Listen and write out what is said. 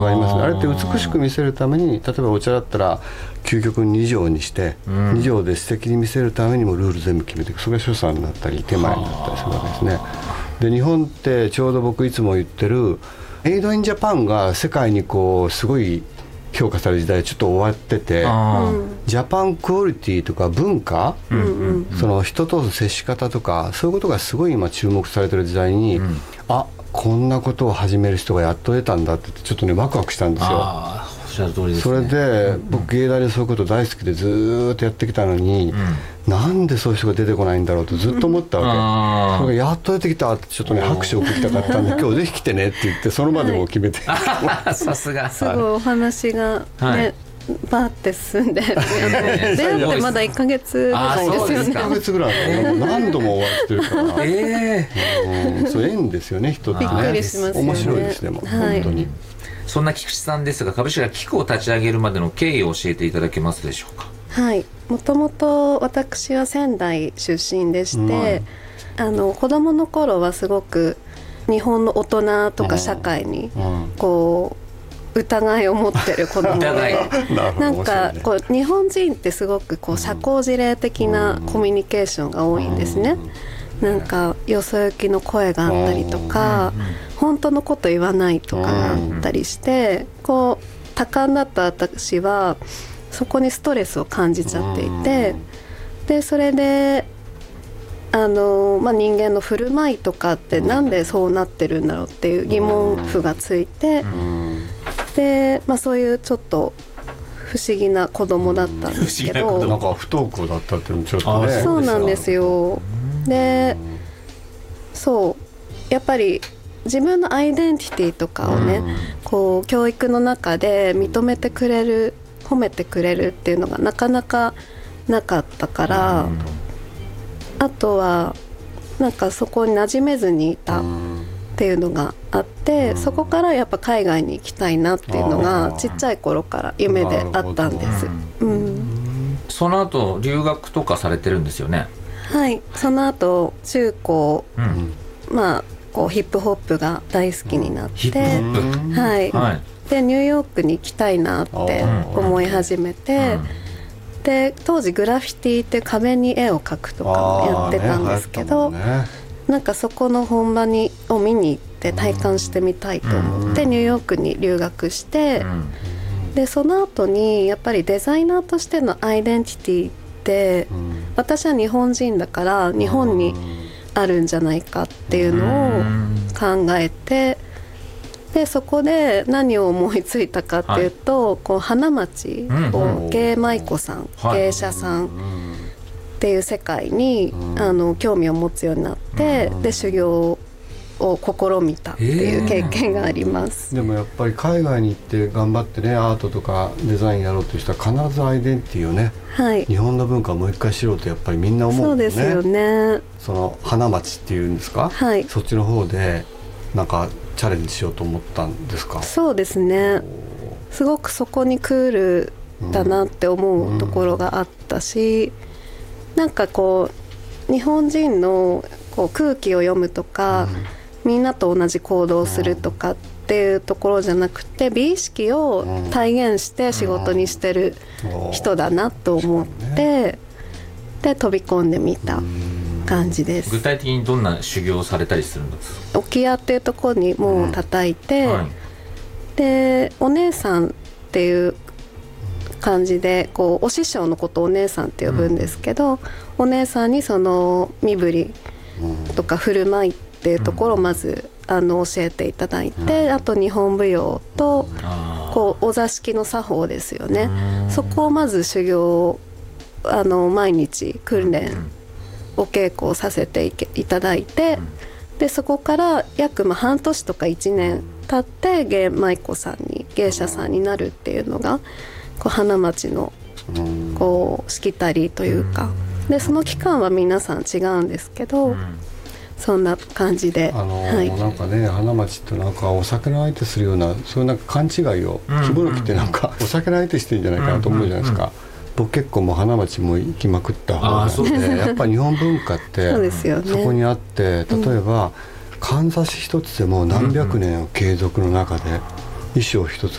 ありますね。あれって美しく見せるために、例えばお茶だったら究極2錠にして、2錠で素敵に見せるためにもルール全部決めていく。それが所作になったり手前になったりするわけですね。で日本ってちょうど僕いつも言ってるメイドインジャパンが世界にこうすごい評価される時代ちょっと終わってて、ジャパンクオリティとか文化、その人との接し方とかそういうことがすごい今注目されてる時代に、あ、こんなことを始める人がやっと出たんだってちょっとねワクワクしたんですよ。 おっしゃる通りですね。 それで僕芸大でそういうこと大好きでずーっとやってきたのに、なんでそういう人が出てこないんだろうとずっと思ったわけ。それがやっと出てきたってちょっとね拍手を送りたかったんで今日ぜひ来てねって言ってその場でもう決めて、 さすがすごいお話がね、バーって進んで出会ってまだ1ヶ月ぐらいですよね。 1ヶ月ぐらいもう何度もお会いしてるからそう縁ですよね、人ってね。 びっくりしますよね。 面白いです。でも本当にそんな菊池さんですが、株式会社キクを立ち上げるまでの経緯を教えていただけますでしょうか。 はい、もともと私は仙台出身でして、子供の頃はすごく日本の大人とか社会にこう疑いを持ってる子供でなんかこう日本人ってすごくこう社交辞令的なコミュニケーションが多いんですね。なんかよそ行きの声があったりとか、本当のこと言わないとかあったりして、こう多感だった私はそこにストレスを感じちゃっていて、でそれで人間の振る舞いとかってなんでそうなってるんだろうっていう疑問符がついて、で、そういうちょっと不思議な子供だったんですけど、 なんか不登校だったっていうのちょっとね。 そうなんですよ。でそうやっぱり自分のアイデンティティとかをね、こう教育の中で認めてくれる、褒めてくれるっていうのがなかなかなかったから、あとはなんかそこに馴染めずにいたっていうのがあって、そこからやっぱ海外に行きたいなっていうのがちっちゃい頃から夢であったんです。 その後留学とかされてるんですよね。 はい、その後中高、こうヒップホップが大好きになって、でニューヨークに行きたいなって思い始めて、で当時グラフィティって壁に絵を描くとかもやってたんですけど、なんかそこの本場を見に行って体感してみたいと思ってニューヨークに留学して、でその後にやっぱりデザイナーとしてのアイデンティティって私は日本人だから日本にあるんじゃないかっていうのを考えて、でそこで何を思いついたかっていうと、こう花町を芸舞妓さん、芸者さんっていう世界に興味を持つようになって、で修行を試みたっていう経験があります。 でもやっぱり海外に行って頑張ってね、アートとかデザインやろうとしたら必ずアイデンティティをね、日本の文化をもう一回知ろうとやっぱりみんな思うんですね。 そうですよね。 その花町っていうんですか、そっちの方でなんかチャレンジしようと思ったんですか。 そうですね、すごくそこにクールだなって思うところがあったし、なんかこう日本人のこう空気を読むとか、みんなと同じ行動をするとかっていうところじゃなくて、美意識を体現して仕事にしてる人だなと思って、で飛び込んでみた感じです。 具体的にどんな修行をされたりするんですか。 置屋っていうところにもう叩いて、でお姉さんっていう感じでこうお師匠のことをお姉さんって呼ぶんですけど、お姉さんにその身振りとか振る舞いっていうところをまず教えていただいて、あと日本舞踊とこうお座敷の作法ですよね、そこをまず修行毎日訓練お稽古をさせていただいて、でそこから約半年とか1年経って芸舞妓さんに芸者さんになるっていうのがこう花町のこうしきたりというかで、その期間は皆さん違うんですけど、そんな感じで、 なんかね、花町ってなんかお酒の相手するようなそういうなんか勘違いを、木幌木ってなんかお酒の相手してるんじゃないかなと思うじゃないですか。僕結構もう花町も行きまくった方なんで、やっぱり日本文化ってそうですよね、 そこにあって、例えばかんざし一つでも何百年を継続の中で衣装一つ